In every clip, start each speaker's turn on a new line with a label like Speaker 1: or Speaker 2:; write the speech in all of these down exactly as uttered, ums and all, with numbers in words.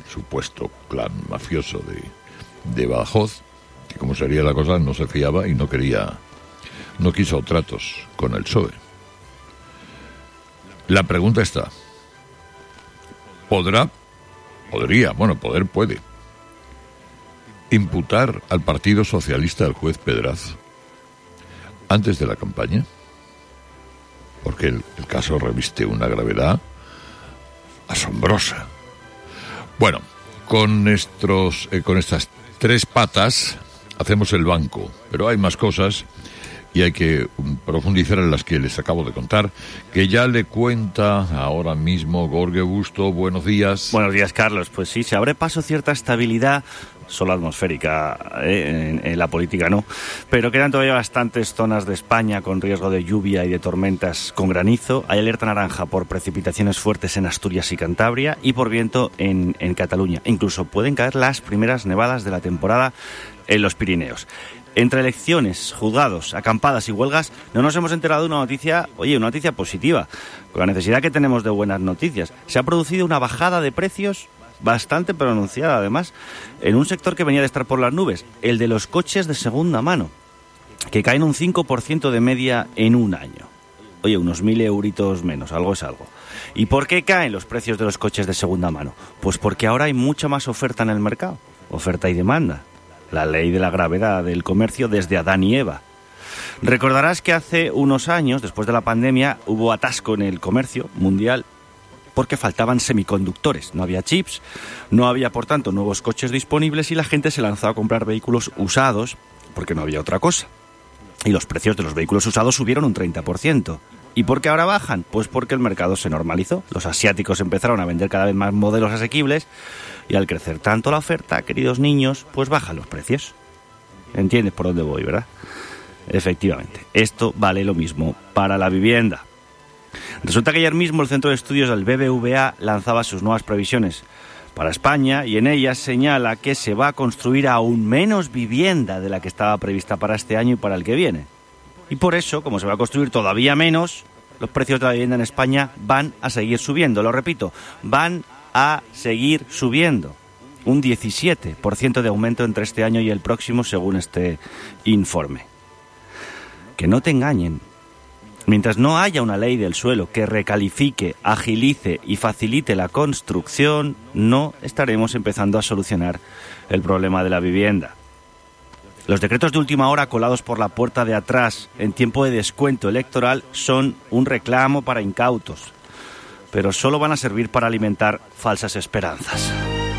Speaker 1: supuesto clan mafioso de, de Badajoz, que como sería la cosa no se fiaba y no quería, no quiso tratos con el P S O E. La pregunta está, ¿podrá, podría, bueno, poder puede, imputar al Partido Socialista al juez Pedraz antes de la campaña? Porque el, el caso reviste una gravedad asombrosa. Bueno, con nuestros, eh, con estas tres patas hacemos el banco, pero hay más cosas y hay que um, profundizar en las que les acabo de contar, que ya le cuenta ahora mismo Jorge Busto. Buenos días.
Speaker 2: Buenos días, Carlos. Pues sí, se abre paso cierta estabilidad, solo atmosférica, ¿eh? en, en la política no, pero quedan todavía bastantes zonas de España con riesgo de lluvia y de tormentas con granizo. Hay alerta naranja por precipitaciones fuertes en Asturias y Cantabria y por viento en, en Cataluña. Incluso pueden caer las primeras nevadas de la temporada en los Pirineos. Entre elecciones, juzgados, acampadas y huelgas, no nos hemos enterado de una noticia, oye, una noticia positiva. Con la necesidad que tenemos de buenas noticias, se ha producido una bajada de precios bastante pronunciada, además, en un sector que venía de estar por las nubes, el de los coches de segunda mano, que caen un cinco por ciento de media en un año. Oye, unos mil euritos menos, algo es algo. ¿Y por qué caen los precios de los coches de segunda mano? Pues porque ahora hay mucha más oferta en el mercado, oferta y demanda. La ley de la gravedad del comercio desde Adán y Eva. Recordarás que hace unos años, después de la pandemia, hubo atasco en el comercio mundial porque faltaban semiconductores. No había chips, no había, por tanto, nuevos coches disponibles y la gente se lanzó a comprar vehículos usados porque no había otra cosa. Y los precios de los vehículos usados subieron un treinta por ciento. ¿Y por qué ahora bajan? Pues porque el mercado se normalizó. Los asiáticos empezaron a vender cada vez más modelos asequibles y al crecer tanto la oferta, queridos niños, pues bajan los precios. ¿Entiendes por dónde voy, verdad? Efectivamente, esto vale lo mismo para la vivienda. Resulta que ayer mismo el Centro de Estudios del B B V A lanzaba sus nuevas previsiones para España y en ellas señala que se va a construir aún menos vivienda de la que estaba prevista para este año y para el que viene. Y por eso, como se va a construir todavía menos, los precios de la vivienda en España van a seguir subiendo. Lo repito, van a seguir subiendo. Un diecisiete por ciento de aumento entre este año y el próximo, según este informe. Que no te engañen. Mientras no haya una ley del suelo que recalifique, agilice y facilite la construcción, no estaremos empezando a solucionar el problema de la vivienda. Los decretos de última hora colados por la puerta de atrás en tiempo de descuento electoral son un reclamo para incautos, pero solo van a servir para alimentar falsas esperanzas.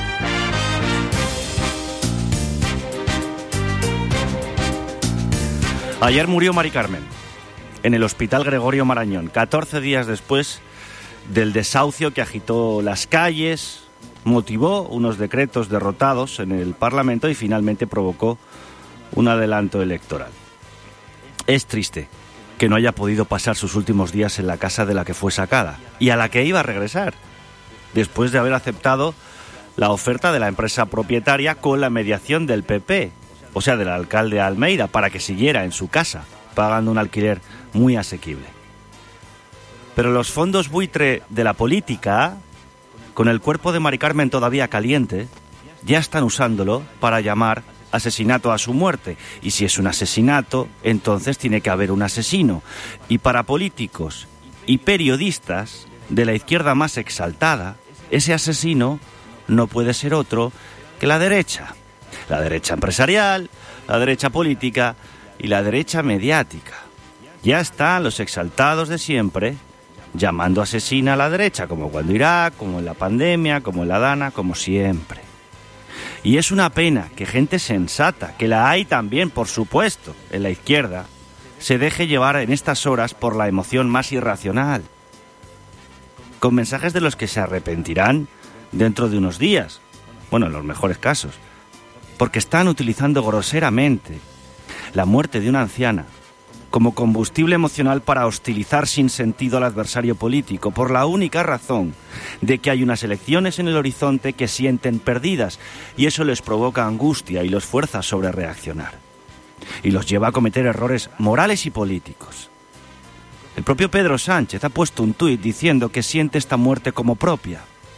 Speaker 2: Ayer murió Mari Carmen en el Hospital Gregorio Marañón, catorce días después del desahucio que agitó las calles, motivó unos decretos derrotados en el Parlamento y finalmente provocó un adelanto electoral. Es triste que no haya podido pasar sus últimos días en la casa de la que fue sacada y a la que iba a regresar, después de haber aceptado la oferta de la empresa propietaria con la mediación del P P, o sea, del alcalde Almeida, para que siguiera en su casa, pagando un alquiler muy asequible. Pero los fondos buitre de la política, con el cuerpo de Mari Carmen todavía caliente, ya están usándolo para llamar asesinato a su muerte. Y si es un asesinato, entonces tiene que haber un asesino. Y para políticos y periodistas de la izquierda más exaltada, ese asesino no puede ser otro que la derecha. La derecha empresarial, la derecha política y la derecha mediática. Ya están los exaltados de siempre llamando asesina a la derecha, como cuando Irak, como en la pandemia, como en la Dana, como siempre. Y es una pena que gente sensata, que la hay también, por supuesto, en la izquierda, se deje llevar en estas horas por la emoción más irracional, con mensajes de los que se arrepentirán dentro de unos días, bueno, en los mejores casos, porque están utilizando groseramente la muerte de una anciana como combustible emocional para hostilizar sin sentido al adversario político, por la única razón de que hay unas elecciones en el horizonte que sienten perdidas, y eso les provoca angustia y los fuerza a sobrereaccionar, y los lleva a cometer errores morales y políticos. El propio Pedro Sánchez ha puesto un tuit diciendo que siente esta muerte como propia.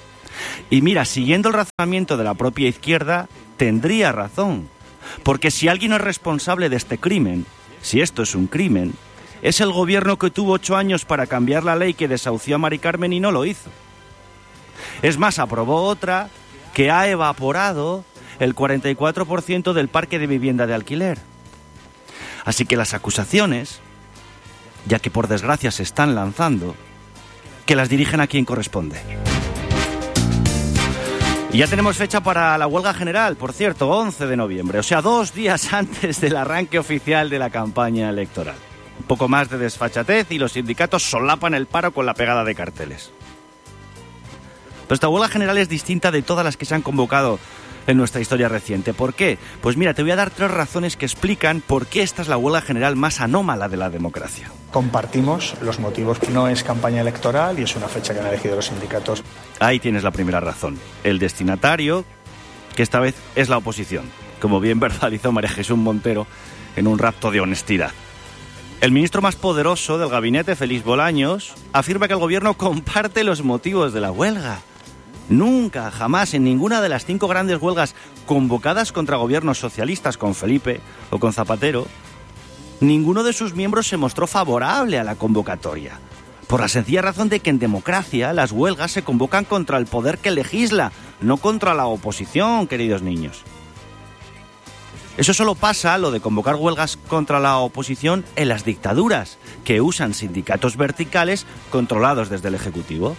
Speaker 2: Y mira, siguiendo el razonamiento de la propia izquierda, tendría razón. Porque si alguien es responsable de este crimen, si esto es un crimen, es el gobierno que tuvo ocho años para cambiar la ley que desahució a Mari Carmen y no lo hizo. Es más, aprobó otra que ha evaporado el cuarenta y cuatro por ciento del parque de vivienda de alquiler. Así que las acusaciones, ya que por desgracia se están lanzando, que las dirigen a quien corresponde. Y ya tenemos fecha para la huelga general, por cierto, once de noviembre, o sea, dos días antes del arranque oficial de la campaña electoral. Un poco más de desfachatez y los sindicatos solapan el paro con la pegada de carteles. Pero esta huelga general es distinta de todas las que se han convocado en nuestra historia reciente. ¿Por qué? Pues mira, te voy a dar tres razones que explican por qué esta es la huelga general más anómala de la democracia.
Speaker 3: Compartimos los motivos. No es campaña electoral y es una fecha que han elegido los sindicatos.
Speaker 2: Ahí tienes la primera razón. El destinatario, que esta vez es la oposición, como bien verbalizó María Jesús Montero en un rapto de honestidad. El ministro más poderoso del gabinete, Félix Bolaños, afirma que el gobierno comparte los motivos de la huelga. Nunca, jamás, en ninguna de las cinco grandes huelgas convocadas contra gobiernos socialistas con Felipe o con Zapatero, ninguno de sus miembros se mostró favorable a la convocatoria. Por la sencilla razón de que en democracia las huelgas se convocan contra el poder que legisla, no contra la oposición, queridos niños. Eso solo pasa, lo de convocar huelgas contra la oposición, en las dictaduras, que usan sindicatos verticales controlados desde el Ejecutivo.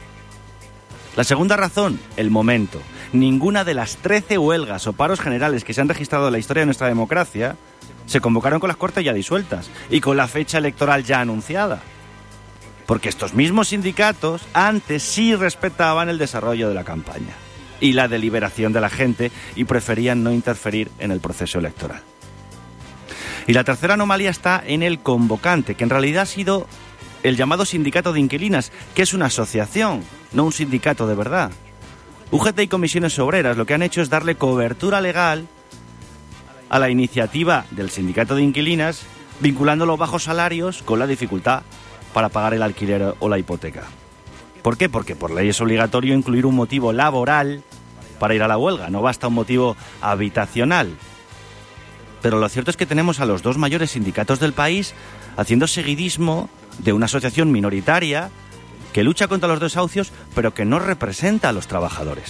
Speaker 2: La segunda razón, el momento. Ninguna de las trece huelgas o paros generales que se han registrado en la historia de nuestra democracia se convocaron con las Cortes ya disueltas y con la fecha electoral ya anunciada. Porque estos mismos sindicatos antes sí respetaban el desarrollo de la campaña y la deliberación de la gente y preferían no interferir en el proceso electoral. Y la tercera anomalía está en el convocante, que en realidad ha sido el llamado Sindicato de Inquilinas, que es una asociación, no un sindicato de verdad. U G T y Comisiones Obreras lo que han hecho es darle cobertura legal a la iniciativa del Sindicato de Inquilinas, vinculando los bajos salarios con la dificultad para pagar el alquiler o la hipoteca. ¿Por qué? Porque por ley es obligatorio incluir un motivo laboral para ir a la huelga, no basta un motivo habitacional. Pero lo cierto es que tenemos a los dos mayores sindicatos del país haciendo seguidismo de una asociación minoritaria que lucha contra los desahucios, pero que no representa a los trabajadores.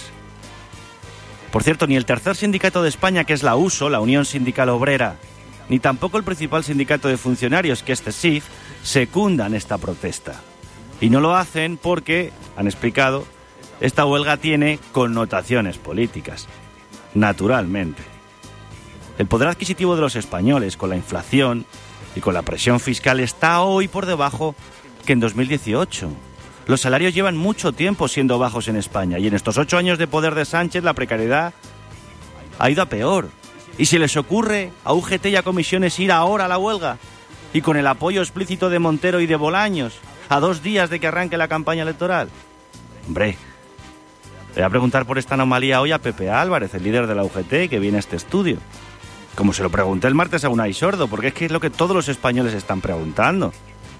Speaker 2: Por cierto, ni el tercer sindicato de España, que es la U S O, la Unión Sindical Obrera, ni tampoco el principal sindicato de funcionarios, que es C E S I F, secundan esta protesta. Y no lo hacen porque, han explicado, esta huelga tiene connotaciones políticas. Naturalmente. El poder adquisitivo de los españoles, con la inflación y con la presión fiscal, está hoy por debajo que en dos mil dieciocho. Los salarios llevan mucho tiempo siendo bajos en España y en estos ocho años de poder de Sánchez la precariedad ha ido a peor. Y si les ocurre a U G T y a Comisiones ir ahora a la huelga y con el apoyo explícito de Montero y de Bolaños a dos días de que arranque la campaña electoral, hombre, le voy a preguntar por esta anomalía hoy a Pepe Álvarez, el líder de la U G T, que viene a este estudio. Como se lo pregunté el martes a Unai Sordo, porque es que es lo que todos los españoles están preguntando.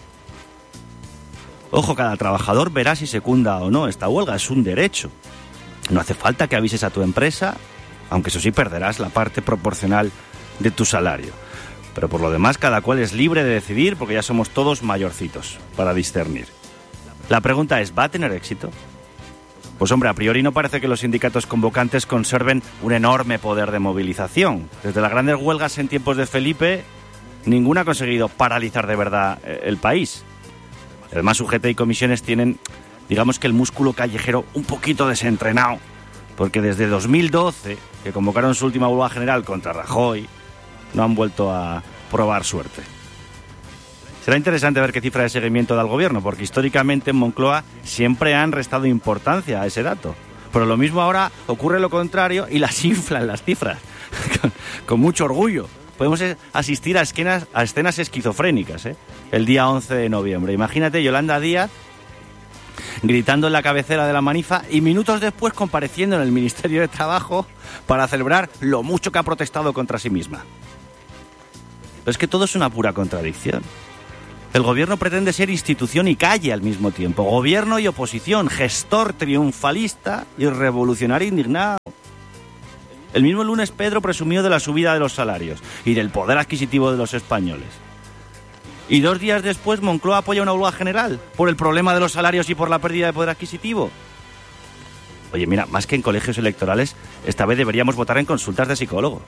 Speaker 2: Ojo, cada trabajador verá si secunda o no esta huelga, es un derecho. No hace falta que avises a tu empresa, aunque eso sí perderás la parte proporcional de tu salario. Pero por lo demás, cada cual es libre de decidir, porque ya somos todos mayorcitos para discernir. La pregunta es, ¿va a tener éxito? Pues hombre, a priori no parece que los sindicatos convocantes conserven un enorme poder de movilización. Desde las grandes huelgas en tiempos de Felipe, ninguna ha conseguido paralizar de verdad el país. Además, U G T y Comisiones tienen, digamos que el músculo callejero un poquito desentrenado, porque desde dos mil doce, que convocaron su última huelga general contra Rajoy, no han vuelto a probar suerte. Será interesante ver qué cifra de seguimiento da el gobierno, porque históricamente en Moncloa siempre han restado importancia a ese dato. Pero lo mismo ahora ocurre lo contrario y las inflan las cifras, con, con mucho orgullo. Podemos asistir a escenas, a escenas esquizofrénicas, ¿eh? El día once de noviembre. Imagínate Yolanda Díaz gritando en la cabecera de la manifa y minutos después compareciendo en el Ministerio de Trabajo para celebrar lo mucho que ha protestado contra sí misma. Pero es que todo es una pura contradicción. El gobierno pretende ser institución y calle al mismo tiempo. Gobierno y oposición, gestor triunfalista y revolucionario indignado. El mismo lunes Pedro presumió de la subida de los salarios y del poder adquisitivo de los españoles. Y dos días después Moncloa apoya una huelga general por el problema de los salarios y por la pérdida de poder adquisitivo. Oye, mira, más que en colegios electorales, esta vez deberíamos votar en consultas de psicólogo.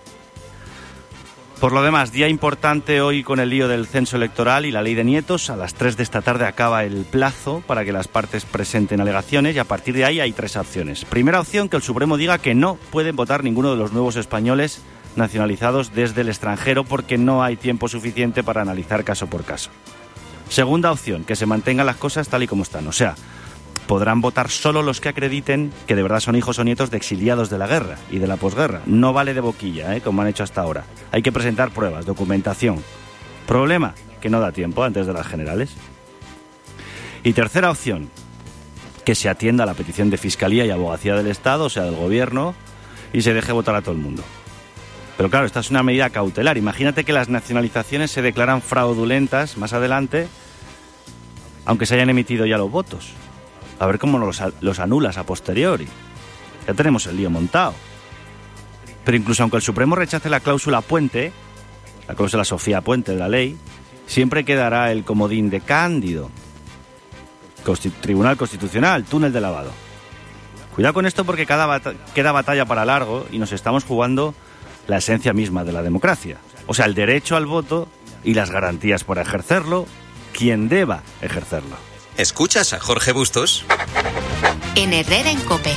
Speaker 2: Por lo demás, día importante hoy con el lío del censo electoral y la ley de nietos. A las tres de esta tarde acaba el plazo para que las partes presenten alegaciones y a partir de ahí hay tres opciones. Primera opción, que el Supremo diga que no pueden votar ninguno de los nuevos españoles nacionalizados desde el extranjero porque no hay tiempo suficiente para analizar caso por caso. Segunda opción, que se mantengan las cosas tal y como están. O sea, podrán votar solo los que acrediten que de verdad son hijos o nietos de exiliados de la guerra y de la posguerra. No vale de boquilla, ¿eh? Como han hecho hasta ahora. Hay que presentar pruebas, documentación. Problema, que no da tiempo antes de las generales. Y tercera opción, que se atienda a la petición de Fiscalía y Abogacía del Estado, o sea, del Gobierno, y se deje votar a todo el mundo. Pero claro, esta es una medida cautelar. Imagínate que las nacionalizaciones se declaran fraudulentas más adelante, aunque se hayan emitido ya los votos. A ver cómo los, los anulas a posteriori. Ya tenemos el lío montado. Pero incluso aunque el Supremo rechace la cláusula puente, la cláusula Sofía Puente de la ley, siempre quedará el comodín de Cándido. Consti- Tribunal Constitucional, túnel de lavado. Cuidado con esto porque cada bat- queda batalla para largo y nos estamos jugando la esencia misma de la democracia. O sea, el derecho al voto y las garantías para ejercerlo, quien deba ejercerlo.
Speaker 4: ¿Escuchas a Jorge Bustos?
Speaker 5: En Herrera en COPE.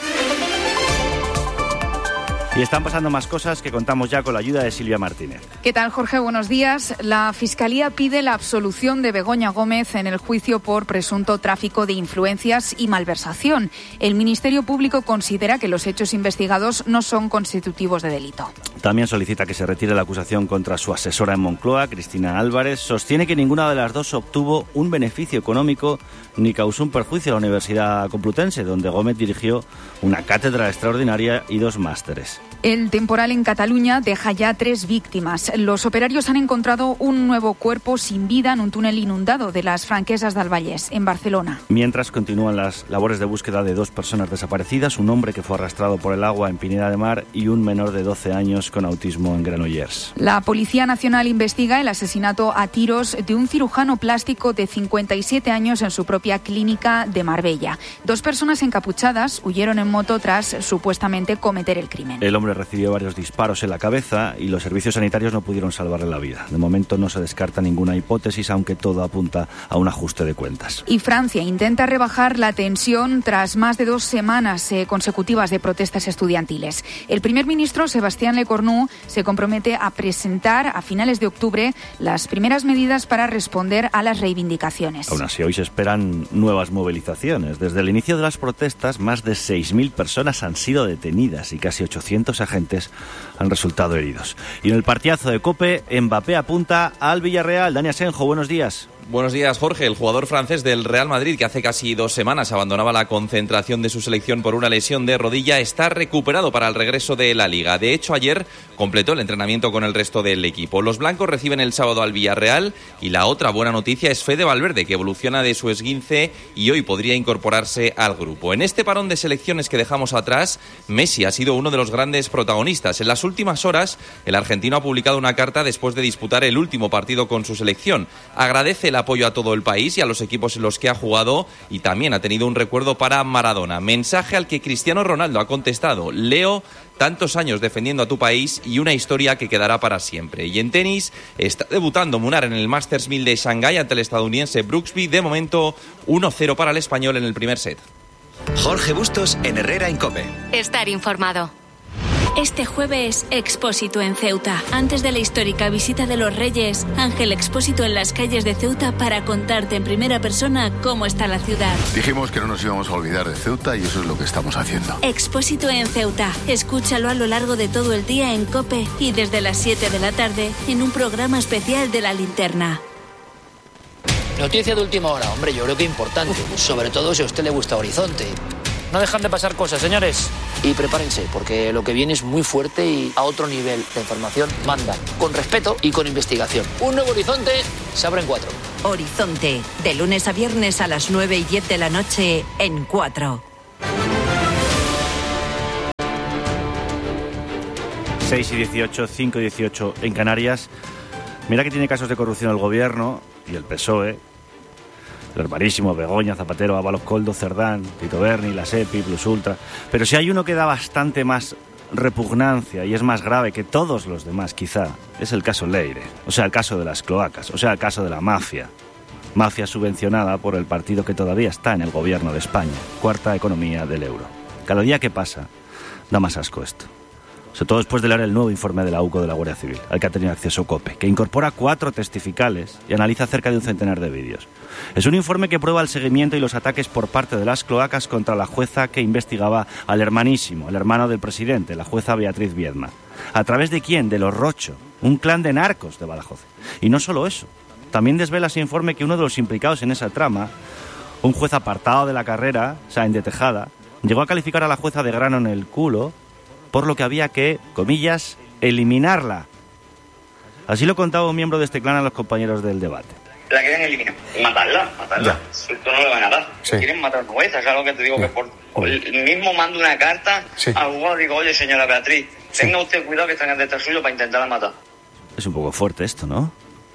Speaker 2: Y están pasando más cosas que contamos ya con la ayuda de Silvia Martínez.
Speaker 6: ¿Qué tal, Jorge? Buenos días. La Fiscalía pide la absolución de Begoña Gómez en el juicio por presunto tráfico de influencias y malversación. El Ministerio Público considera que los hechos investigados no son constitutivos de delito.
Speaker 2: También solicita que se retire la acusación contra su asesora en Moncloa, Cristina Álvarez. Sostiene que ninguna de las dos obtuvo un beneficio económico ni causó un perjuicio a la Universidad Complutense, donde Gómez dirigió una cátedra extraordinaria y dos másteres.
Speaker 6: El temporal en Cataluña deja ya tres víctimas. Los operarios han encontrado un nuevo cuerpo sin vida en un túnel inundado de las Franquesas del Vallès, en Barcelona.
Speaker 2: Mientras continúan las labores de búsqueda de dos personas desaparecidas, un hombre que fue arrastrado por el agua en Pineda de Mar y un menor de doce años con autismo en Granollers.
Speaker 6: La Policía Nacional investiga el asesinato a tiros de un cirujano plástico de cincuenta y siete años en su propia clínica de Marbella. Dos personas encapuchadas huyeron en moto tras supuestamente cometer el crimen.
Speaker 2: El hombre recibió varios disparos en la cabeza y los servicios sanitarios no pudieron salvarle la vida. De momento no se descarta ninguna hipótesis, aunque todo apunta a un ajuste de cuentas.
Speaker 6: Y Francia intenta rebajar la tensión tras más de dos semanas eh, consecutivas de protestas estudiantiles. El primer ministro, Sébastien Lecornu, se compromete a presentar a finales de octubre las primeras medidas para responder a las reivindicaciones.
Speaker 2: Aún así, hoy se esperan nuevas movilizaciones. Desde el inicio de las protestas, más de seis mil personas han sido detenidas y casi ochocientos agentes han resultado heridos. Y en el partidazo de COPE, Mbappé apunta al Villarreal. Dani Asenjo, buenos días.
Speaker 7: Buenos días, Jorge. El jugador francés del Real Madrid, que hace casi dos semanas abandonaba la concentración de su selección por una lesión de rodilla, está recuperado para el regreso de la Liga. De hecho, ayer completó el entrenamiento con el resto del equipo. Los blancos reciben el sábado al Villarreal y la otra buena noticia es Fede Valverde, que evoluciona de su esguince y hoy podría incorporarse al grupo. En este parón de selecciones que dejamos atrás, Messi ha sido uno de los grandes protagonistas. En las últimas horas, el argentino ha publicado una carta después de disputar el último partido con su selección. Agradece el apoyo a todo el país y a los equipos en los que ha jugado y también ha tenido un recuerdo para Maradona. Mensaje al que Cristiano Ronaldo ha contestado: Leo, tantos años defendiendo a tu país y una historia que quedará para siempre. Y en tenis está debutando Munar en el Masters mil de Shanghái ante el estadounidense Brooksby. De momento uno cero para el español en el primer set.
Speaker 4: Jorge Bustos en Herrera en COPE.
Speaker 5: Estar informado.
Speaker 8: Este jueves, Expósito en Ceuta. Antes de la histórica visita de los Reyes, Ángel Expósito en las calles de Ceuta para contarte en primera persona cómo está la ciudad.
Speaker 9: Dijimos que no nos íbamos a olvidar de Ceuta y eso es lo que estamos haciendo.
Speaker 8: Expósito en Ceuta. Escúchalo a lo largo de todo el día en COPE y desde las siete de la tarde en un programa especial de La Linterna.
Speaker 10: Noticia de última hora, hombre, yo creo que importante, sobre todo si a usted le gusta Horizonte. No dejan de pasar cosas, señores. Y prepárense, porque lo que viene es muy fuerte y a otro nivel. La información manda, con respeto y con investigación. Un nuevo horizonte se abre en cuatro.
Speaker 11: Horizonte, de lunes a viernes a las nueve y diez de la noche en cuatro.
Speaker 2: seis y dieciocho, cinco y dieciocho en Canarias. Mira que tiene casos de corrupción el gobierno y el P S O E. El hermanísimo, Begoña, Zapatero, Ábalos, Coldo, Cerdán, Tito Berni, la SEPI, Plus Ultra. Pero si hay uno que da bastante más repugnancia y es más grave que todos los demás, quizá, es el caso Leire. O sea, el caso de las cloacas, o sea, el caso de la mafia. Mafia subvencionada por el partido que todavía está en el gobierno de España. Cuarta economía del euro. Cada día que pasa, da más asco esto. Sobre todo después de leer el nuevo informe de la U C O de la Guardia Civil, al que ha tenido acceso COPE, que incorpora cuatro testificales y analiza cerca de un centenar de vídeos. Es un informe que prueba el seguimiento y los ataques por parte de las cloacas contra la jueza que investigaba al hermanísimo, el hermano del presidente, la jueza Beatriz Viedma. ¿A través de quién? De los Rocho, un clan de narcos de Badajoz. Y no solo eso, también desvela ese informe que uno de los implicados en esa trama, un juez apartado de la carrera, Sáenz de Tejada, llegó a calificar a la jueza de grano en el culo, por lo que había que, comillas, eliminarla. Así lo contaba un miembro de este clan a los compañeros del debate.
Speaker 12: La quieren eliminar. Matarla, matarla. Esto no le van a dar. Sí. Quieren matar a jueza, es algo que te digo ya. Que por, por el mismo mando una carta sí. Al juzgado, digo, oye señora Beatriz, sí. Tenga usted cuidado que están detrás suyo para intentarla matar.
Speaker 2: Es un poco fuerte esto, ¿no?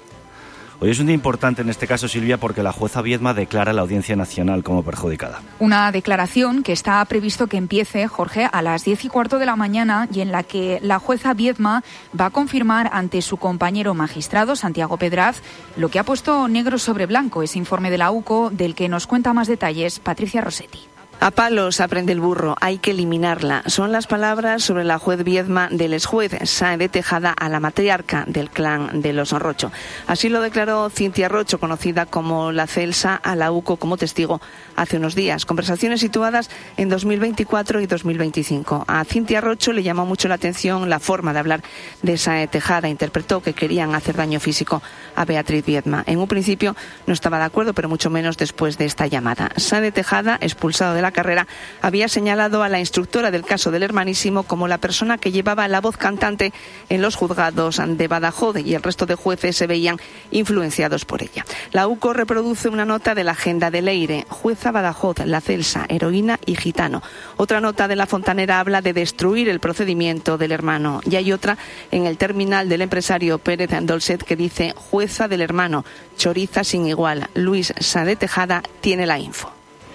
Speaker 2: Hoy es un día importante en este caso, Silvia, porque la jueza Viedma declara a la Audiencia Nacional como perjudicada.
Speaker 6: Una declaración que está previsto que empiece, Jorge, a las diez y cuarto de la mañana y en la que la jueza Viedma va a confirmar ante su compañero magistrado, Santiago Pedraz, lo que ha puesto negro sobre blanco ese informe de la U C O del que nos cuenta más detalles Patricia Rossetti.
Speaker 13: A palos aprende el burro, hay que eliminarla. Son las palabras sobre la juez Viedma del exjuez Sáenz de Tejada a la matriarca del clan de los Rocho. Así lo declaró Cintia Rocho, conocida como la Celsa, a la U C O como testigo hace unos días. Conversaciones situadas en dos mil veinticuatro y dos mil veinticinco. A Cintia Rocho le llamó mucho la atención la forma de hablar de Sáenz de Tejada. Interpretó que querían hacer daño físico a Beatriz Viedma. En un principio no estaba de acuerdo, pero mucho menos después de esta llamada. Sáenz de Tejada, expulsado de la carrera, había señalado a la instructora del caso del hermanísimo como la persona que llevaba la voz cantante en los juzgados de Badajoz y el resto de jueces se veían influenciados por ella. La U C O reproduce una nota de la agenda de Leire, jueza Badajoz, la Celsa, heroína y gitano. Otra nota de la Fontanera habla de destruir el procedimiento del hermano. Y hay otra en el terminal del empresario Pérez Dolcet que dice jueza del hermano, choriza sin igual. Luis Sáenz de Tejada tiene la info.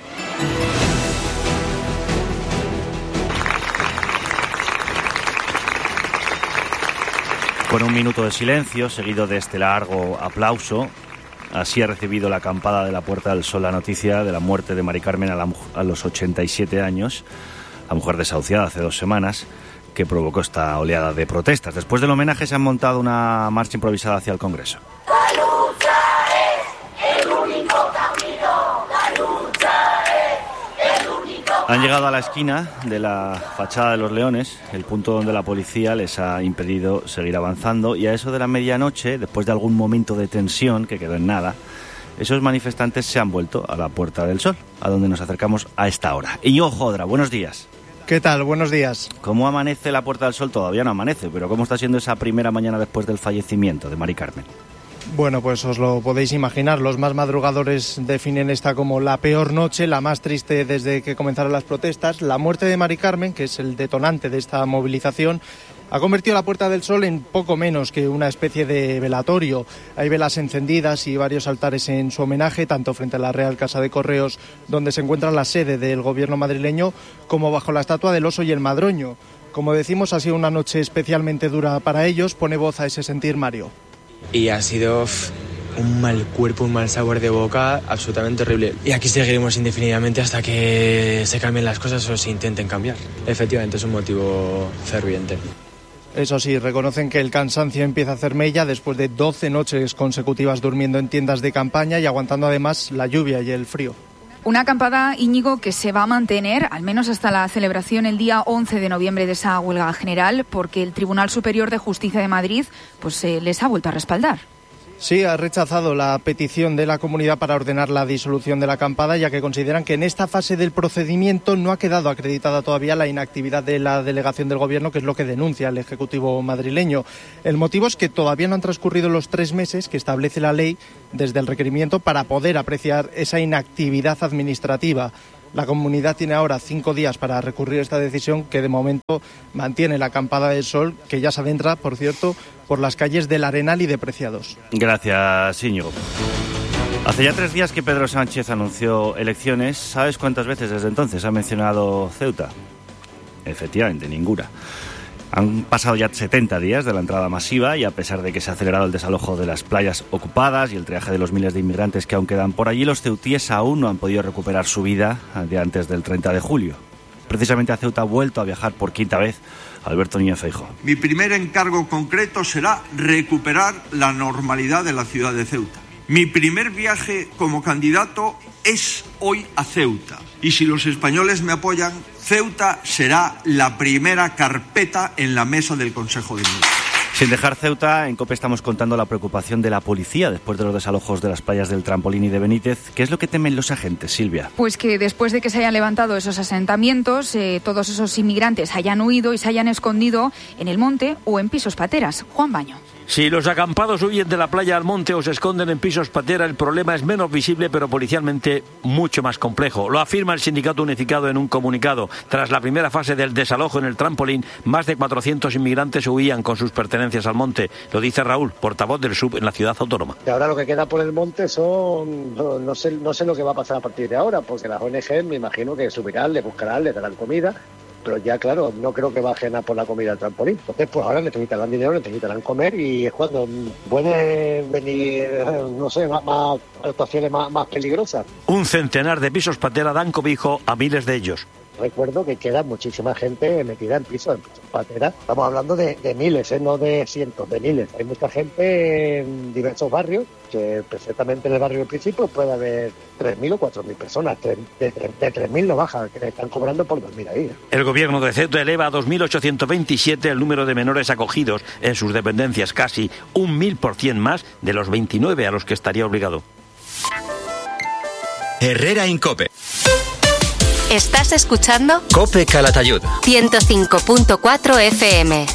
Speaker 2: Con un minuto de silencio, seguido de este largo aplauso, así ha recibido la acampada de la Puerta del Sol la noticia de la muerte de Mari Carmen a, la, a los ochenta y siete años, la mujer desahuciada hace dos semanas, que provocó esta oleada de protestas. Después del homenaje se han montado una marcha improvisada hacia el Congreso.
Speaker 14: La lucha es el único camino, la lucha es el único camino.
Speaker 2: Han llegado a la esquina de la fachada de los Leones, el punto donde la policía les ha impedido seguir avanzando, y a eso de la medianoche, después de algún momento de tensión que quedó en nada, esos manifestantes se han vuelto a la Puerta del Sol, a donde nos acercamos a esta hora. Íñigo Jodra, buenos días.
Speaker 15: ¿Qué tal? Buenos días.
Speaker 2: ¿Cómo amanece la Puerta del Sol? Todavía no amanece, pero ¿cómo está siendo esa primera mañana después del fallecimiento de Mari Carmen?
Speaker 15: Bueno, pues os lo podéis imaginar. Los más madrugadores definen esta como la peor noche, la más triste desde que comenzaron las protestas. La muerte de Mari Carmen, que es el detonante de esta movilización, ha convertido la Puerta del Sol en poco menos que una especie de velatorio. Hay velas encendidas y varios altares en su homenaje, tanto frente a la Real Casa de Correos, donde se encuentra la sede del gobierno madrileño, como bajo la estatua del oso y el madroño. Como decimos, ha sido una noche especialmente dura para ellos. Pone voz a ese sentir Mario.
Speaker 16: Y ha sido un mal cuerpo, un mal sabor de boca absolutamente horrible. Y aquí seguiremos indefinidamente hasta que se cambien las cosas o se intenten cambiar. Efectivamente, es un motivo ferviente.
Speaker 15: Eso sí, reconocen que el cansancio empieza a hacer mella después de doce noches consecutivas durmiendo en tiendas de campaña y aguantando además la lluvia y el frío.
Speaker 6: Una acampada, Íñigo, que se va a mantener, al menos hasta la celebración el día once de noviembre de esa huelga general, porque el Tribunal Superior de Justicia de Madrid pues eh, les ha vuelto a respaldar.
Speaker 15: Sí, ha rechazado la petición de la comunidad para ordenar la disolución de la acampada, ya que consideran que en esta fase del procedimiento no ha quedado acreditada todavía la inactividad de la delegación del Gobierno, que es lo que denuncia el Ejecutivo madrileño. El motivo es que todavía no han transcurrido los tres meses que establece la ley desde el requerimiento para poder apreciar esa inactividad administrativa. La comunidad tiene ahora cinco días para recurrir esta decisión, que de momento mantiene la acampada del Sol, que ya se adentra, por cierto, por las calles del Arenal y de Preciados.
Speaker 2: Gracias, Íñigo. Hace ya tres días que Pedro Sánchez anunció elecciones. ¿Sabes cuántas veces desde entonces ha mencionado Ceuta? Efectivamente, ninguna. Han pasado ya setenta días de la entrada masiva y a pesar de que se ha acelerado el desalojo de las playas ocupadas y el triaje de los miles de inmigrantes que aún quedan por allí, los ceutíes aún no han podido recuperar su vida de antes del treinta de julio. Precisamente a Ceuta ha vuelto a viajar por quinta vez Alberto Núñez Feijóo.
Speaker 17: Mi primer encargo concreto será recuperar la normalidad de la ciudad de Ceuta. Mi primer viaje como candidato es hoy a Ceuta. Y si los españoles me apoyan, Ceuta será la primera carpeta en la mesa del Consejo de Ministros.
Speaker 2: Sin dejar Ceuta, en COPE estamos contando la preocupación de la policía después de los desalojos de las playas del Trampolín y de Benítez. ¿Qué es lo que temen los agentes, Silvia?
Speaker 6: Pues que después de que se hayan levantado esos asentamientos, eh, todos esos inmigrantes hayan huido y se hayan escondido en el monte o en pisos pateras. Juan Baño.
Speaker 18: Si los acampados huyen de la playa al monte o se esconden en pisos patera, el problema es menos visible, pero policialmente mucho más complejo. Lo afirma el Sindicato Unificado en un comunicado. Tras la primera fase del desalojo en el Trampolín, más de cuatrocientos inmigrantes huían con sus pertenencias al monte. Lo dice Raúl, portavoz del S U B en la ciudad autónoma.
Speaker 19: Y ahora lo que queda por el monte son... No, no, sé, no sé lo que va a pasar a partir de ahora, porque las O N G me imagino que subirán, les buscarán, les darán comida. Pero ya, claro, no creo que bajen a por la comida al trampolín. Entonces, pues ahora necesitarán dinero, necesitarán comer y es cuando pueden venir, no sé, más, más actuaciones más, más peligrosas.
Speaker 18: Un centenar de pisos patera dan cobijo a miles de ellos.
Speaker 19: Recuerdo que queda muchísima gente metida en pisos, en pisos patera. Estamos hablando de, de miles, ¿eh? No de cientos, de miles. Hay mucha gente en diversos barrios, que perfectamente en el barrio del principio puede haber tres mil o cuatro mil personas. De, de, de tres mil no baja, que le están cobrando por dormir ahí.
Speaker 18: El gobierno de Ceuta eleva a dos mil ochocientos veintisiete el número de menores acogidos en sus dependencias, casi un mil por cien más de los veintinueve a los que estaría obligado.
Speaker 4: Herrera en COPE.
Speaker 5: ¿Estás escuchando?
Speaker 4: COPE Calatayud.
Speaker 5: ciento cinco punto cuatro F M.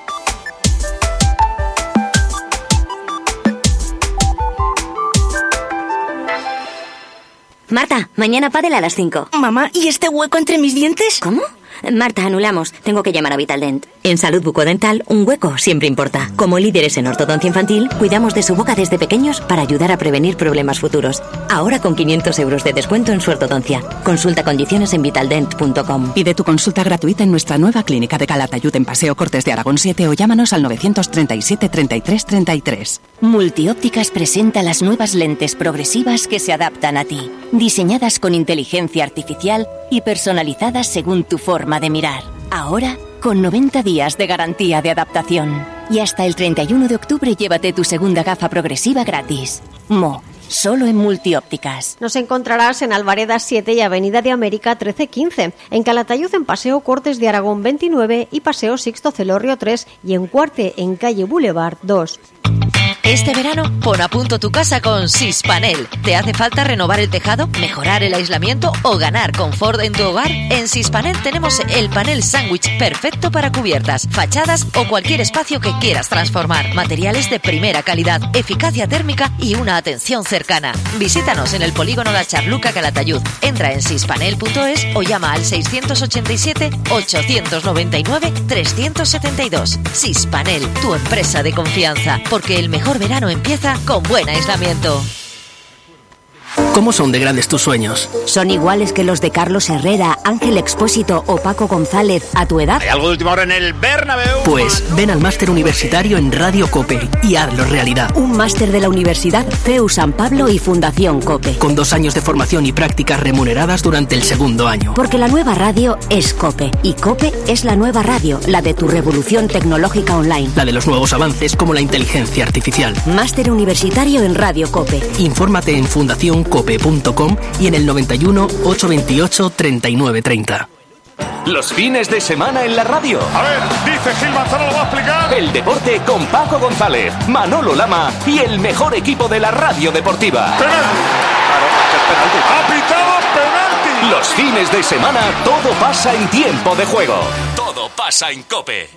Speaker 20: Marta, mañana pádel a las cinco.
Speaker 21: Mamá, ¿y este hueco entre mis dientes?
Speaker 20: ¿Cómo? Marta, anulamos. Tengo que llamar a Vitaldent. En Salud Bucodental, un hueco siempre importa. Como líderes en ortodoncia infantil, cuidamos de su boca desde pequeños para ayudar a prevenir problemas futuros. Ahora con quinientos euros de descuento en su ortodoncia. Consulta condiciones en vitaldent punto com.
Speaker 22: Pide tu consulta gratuita en nuestra nueva clínica de Calatayud en Paseo Cortes de Aragón siete o llámanos al novecientos treinta y siete, treinta y tres, treinta y tres.
Speaker 20: Multiópticas presenta las nuevas lentes progresivas que se adaptan a ti. Diseñadas con inteligencia artificial y personalizadas según tu forma de mirar. Ahora, con noventa días de garantía de adaptación. Y hasta el treinta y uno de octubre llévate tu segunda gafa progresiva gratis. Mo, solo en Multiópticas.
Speaker 23: Nos encontrarás en Alvareda siete y Avenida de América trece quince, en Calatayud en Paseo Cortes de Aragón veintinueve y Paseo Sixto Celorrio tres y en Cuarte en Calle Boulevard dos.
Speaker 11: Este verano, pon a punto tu casa con Sispanel. ¿Te hace falta renovar el tejado, mejorar el aislamiento o ganar confort en tu hogar? En Sispanel tenemos el panel sándwich perfecto para cubiertas, fachadas o cualquier espacio que quieras transformar. Materiales de primera calidad, eficacia térmica y una atención cercana. Visítanos en el polígono La Charluca, Calatayud. Entra en sispanel punto es o llama al seiscientos ochenta y siete, ochocientos noventa y nueve, trescientos setenta y dos. Sispanel, tu empresa de confianza, porque el mejor verano empieza con buen aislamiento.
Speaker 24: ¿Cómo son de grandes tus sueños?
Speaker 20: ¿Son iguales que los de Carlos Herrera, Ángel Expósito o Paco González a tu edad?
Speaker 25: ¿Hay algo de última hora en el Bernabéu?
Speaker 24: Pues ven al máster universitario en Radio COPE y hazlo realidad.
Speaker 20: Un máster de la Universidad C E U San Pablo y Fundación COPE.
Speaker 24: Con dos años de formación y prácticas remuneradas durante el segundo año.
Speaker 20: Porque la nueva radio es COPE. Y COPE es la nueva radio, la de tu revolución tecnológica online.
Speaker 24: La de los nuevos avances como la inteligencia artificial.
Speaker 20: Máster universitario en Radio COPE.
Speaker 24: Infórmate en fundación cope punto com y en el noventa y uno, ochocientos veintiocho, treinta y nueve treinta.
Speaker 1: Los fines de semana en la radio.
Speaker 3: A ver, dice Gil Manzano, lo va a explicar.
Speaker 1: El deporte con Paco González, Manolo Lama y el mejor equipo de la radio deportiva.
Speaker 3: ¡Penalti! ¡Ha pitado penalti!
Speaker 1: Los fines de semana todo pasa en tiempo de juego. Todo pasa en COPE.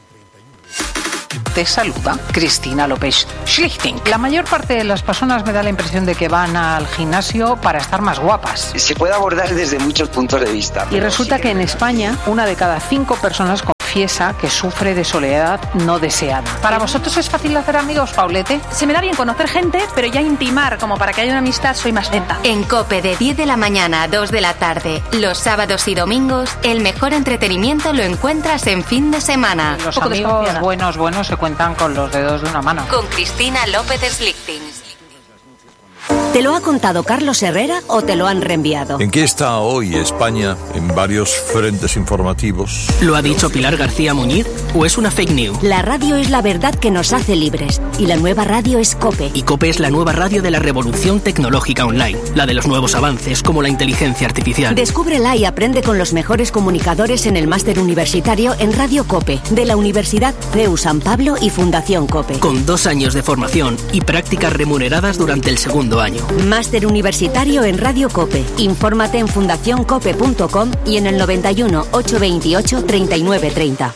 Speaker 7: Te saluda Cristina López Schlichting. La mayor parte de las personas me da la impresión de que van al gimnasio para estar más guapas.
Speaker 8: Se puede abordar desde muchos puntos de vista.
Speaker 7: Y resulta que en España una de cada cinco personas confiesa que sufre de soledad no deseada. ¿Para vosotros es fácil hacer amigos, Paulete?
Speaker 9: Se me da bien conocer gente, pero ya intimar como para que haya una amistad soy más lenta.
Speaker 5: En COPE de diez de la mañana a dos de la tarde, los sábados y domingos, el mejor entretenimiento lo encuentras en fin de semana.
Speaker 7: Los amigos buenos, buenos se cuentan con los dedos de una mano.
Speaker 5: Con Cristina López Schlichting.
Speaker 20: ¿Te lo ha contado Carlos Herrera o te lo han reenviado?
Speaker 26: ¿En qué está hoy España en varios frentes informativos?
Speaker 24: ¿Lo ha dicho Pilar García Muñiz o es una fake news?
Speaker 20: La radio es la verdad que nos hace libres y la nueva radio es COPE.
Speaker 24: Y COPE es la nueva radio de la revolución tecnológica online, la de los nuevos avances como la inteligencia artificial.
Speaker 20: Descúbrela y aprende con los mejores comunicadores en el máster universitario en Radio COPE de la Universidad C E U San Pablo y Fundación COPE.
Speaker 24: Con dos años de formación y prácticas remuneradas durante el segundo año.
Speaker 20: Máster universitario en Radio COPE. Infórmate en fundación cope punto com y en el noventa y uno, ochocientos veintiocho, treinta y nueve treinta.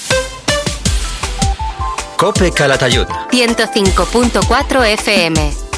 Speaker 4: COPE Calatayud.
Speaker 5: ciento cinco punto cuatro F M.